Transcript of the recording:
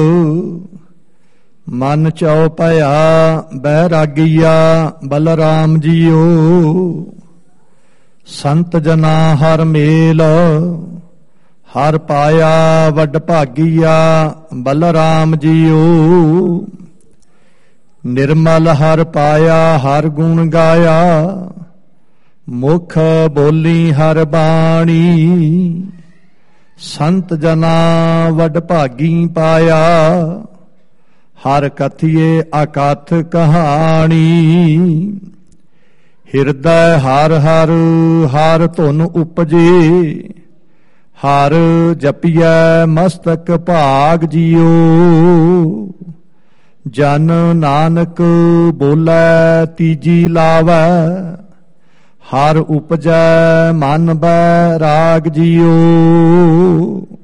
ਮਨ ਚਉ ਭਇਆ ਬੈਰਾਗੀਆ ਬਲਰਾਮ ਜੀਓ। ਸੰਤ ਜਨਾ ਹਰ ਮੇਲ ਹਰ ਪਾਇਆ ਵੱਡ ਭਾਗੀਆ ਬਲਰਾਮ ਜੀਓ। ਨਿਰਮਲ ਹਰ ਪਾਇਆ ਹਰ ਗੁਣ ਗਾਇਆ ਮੁਖ ਬੋਲੀ ਹਰ ਬਾਣੀ। ਸੰਤ ਜਨਾ ਵੱਡ ਭਾਗੀ ਪਾਇਆ ਹਰ ਕਥੀਏ ਅਕਥ ਕਹਾਣੀ। ਹਿਰਦੈ ਹਰ ਹਰ ਹਰ ਧੁਨ ਉਪਜੇ ਹਰ ਜਪੀਐ ਮਸਤਕ ਭਾਗ ਜੀਓ। ਜਨ ਨਾਨਕ ਬੋਲੇ ਤੀਜੀ ਲਾਵੈ ਹਰ ਉਪਜੈ ਮਨ ਬੈਰਾਗ ਜੀਓ।